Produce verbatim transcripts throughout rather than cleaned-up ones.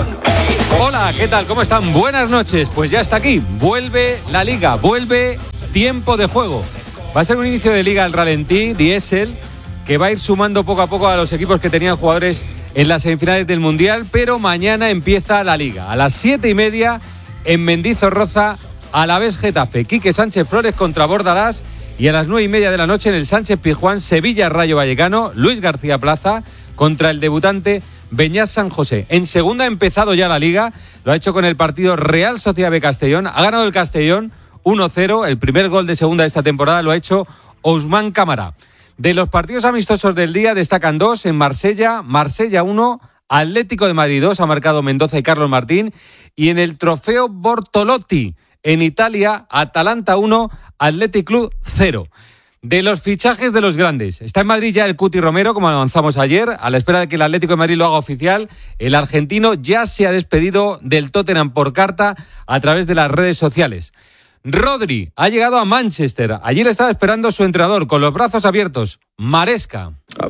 Hola, ¿qué tal? ¿Cómo están? Buenas noches. Pues ya está aquí. Vuelve la Liga, vuelve tiempo de juego. Va a ser un inicio de Liga al ralentí, diésel, que va a ir sumando poco a poco a los equipos que tenían jugadores en las semifinales del Mundial, pero mañana empieza la Liga. A las siete y media en Mendizorroza, Alavés Getafe, Quique Sánchez Flores contra Bordalás, y a las nueve y media de la noche en el Sánchez Pizjuán, Sevilla Rayo Vallecano, Luis García Plaza contra el debutante Beñat San José. En segunda ha empezado ya la Liga, lo ha hecho con el partido Real Sociedad de Castellón, ha ganado el Castellón uno cero, el primer gol de segunda de esta temporada lo ha hecho Ousmane Camara. De los partidos amistosos del día destacan dos, en Marsella, Marsella uno, Atlético de Madrid dos, ha marcado Mendoza y Carlos Martín, y en el Trofeo Bortolotti, en Italia, Atalanta uno, Athletic Club cero. De los fichajes de los grandes, está en Madrid ya el Cuti Romero, como avanzamos ayer, a la espera de que el Atlético de Madrid lo haga oficial. El argentino ya se ha despedido del Tottenham por carta a través de las redes sociales. Rodri ha llegado a Manchester. Allí le estaba esperando su entrenador con los brazos abiertos, Maresca.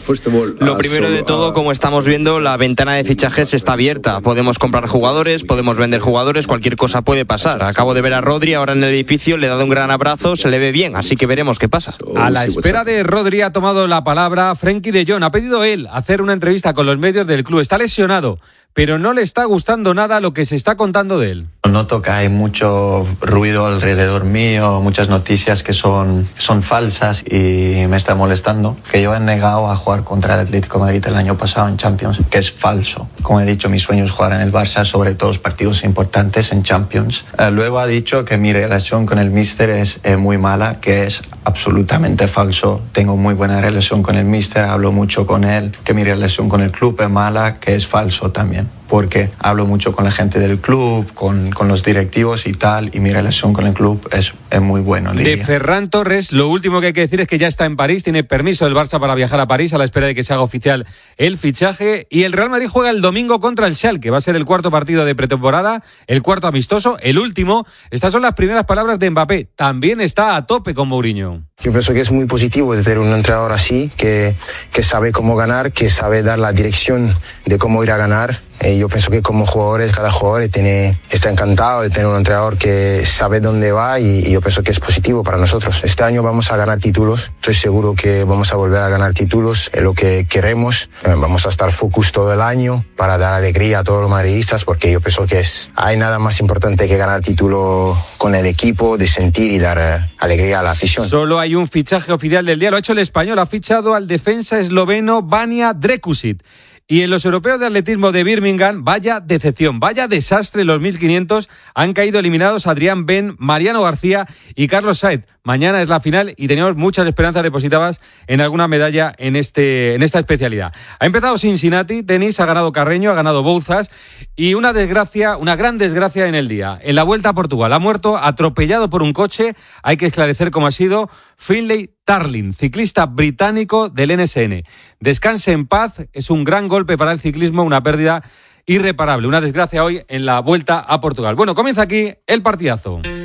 Lo primero de todo, como estamos viendo, la ventana de fichajes está abierta. Podemos comprar jugadores, podemos vender jugadores, cualquier cosa puede pasar. Acabo de ver a Rodri ahora en el edificio, le he dado un gran abrazo, se le ve bien, así que veremos qué pasa. A la espera de Rodri ha tomado la palabra Frenkie de Jong. Ha pedido él hacer una entrevista con los medios del club. Está lesionado, pero no le está gustando nada lo que se está contando de él. Noto que hay mucho ruido alrededor mío, muchas noticias que son, son falsas y me está molestando. Que yo he negado a jugar contra el Atlético de Madrid el año pasado en Champions, que es falso. Como he dicho, mi sueño es jugar en el Barça, sobre todo los partidos importantes en Champions. Eh, luego ha dicho que mi relación con el míster es eh, muy mala, que es absolutamente falso. Tengo muy buena relación con el míster, hablo mucho con él. Que mi relación con el club es mala, que es falso también. Porque hablo mucho con la gente del club, con, con los directivos y tal, y mi relación con el club es, es muy buena. De Ferran Torres, lo último que hay que decir es que ya está en París, tiene permiso del Barça para viajar a París a la espera de que se haga oficial el fichaje, y el Real Madrid juega el domingo contra el Schalke, va a ser el cuarto partido de pretemporada, el cuarto amistoso, el último. Estas son las primeras palabras de Mbappé, también está a tope con Mourinho. Yo pienso que es muy positivo de tener un entrenador así, que, que sabe cómo ganar, que sabe dar la dirección de cómo ir a ganar. Eh, yo pienso que como jugadores, cada jugador tiene, está encantado de tener un entrenador que sabe dónde va, y, y yo pienso que es positivo para nosotros. Este año vamos a ganar títulos, estoy seguro que vamos a volver a ganar títulos, es lo que queremos. Eh, vamos a estar focus todo el año para dar alegría a todos los madridistas, porque yo pienso que es, hay nada más importante que ganar título con el equipo, de sentir y dar eh, alegría a la afición. Solo hay un fichaje oficial del día, lo ha hecho el español, ha fichado al defensa esloveno Vanja Drekušić. Y en los europeos de atletismo de Birmingham, vaya decepción, vaya desastre. Los mil quinientos han caído eliminados Adrián Ben, Mariano García y Carlos Saez. Mañana es la final y teníamos muchas esperanzas depositadas en alguna medalla en este en esta especialidad. Ha empezado Cincinnati, tenis, ha ganado Carreño, ha ganado Bouzas, y una desgracia, una gran desgracia en el día. En la Vuelta a Portugal ha muerto atropellado por un coche, hay que esclarecer cómo ha sido, Finlay Tarling, ciclista británico del N S N. Descanse en paz, es un gran golpe para el ciclismo, una pérdida irreparable, una desgracia hoy en la Vuelta a Portugal. Bueno, comienza aquí el partidazo.